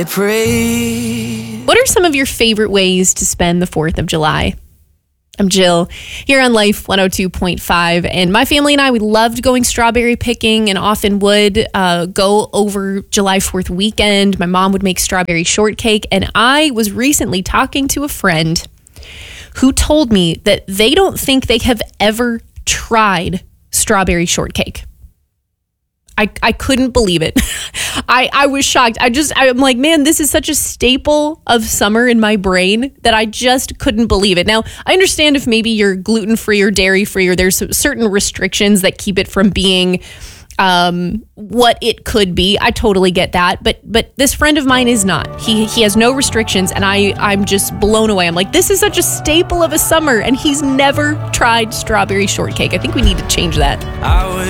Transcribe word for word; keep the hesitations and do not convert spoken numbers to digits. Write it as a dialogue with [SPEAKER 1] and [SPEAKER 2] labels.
[SPEAKER 1] Pray.
[SPEAKER 2] What are some of your favorite ways to spend the fourth of July? I'm Jill, here on Life one oh two point five, and my family and I, we loved going strawberry picking and often would uh, go over July fourth weekend. My mom would make strawberry shortcake, and I was recently talking to a friend who told me that they don't think they have ever tried strawberry shortcake. I, I couldn't believe it. I, I was shocked. I just, I'm like, man, this is such a staple of summer in my brain that I just couldn't believe it. Now, I understand if maybe you're gluten-free or dairy-free or there's certain restrictions that keep it from being um, what it could be. I totally get that. But but this friend of mine is not. He he has no restrictions, and I, I'm just blown away. I'm like, this is such a staple of a summer, and he's never tried strawberry shortcake. I think we need to change that.
[SPEAKER 1] I would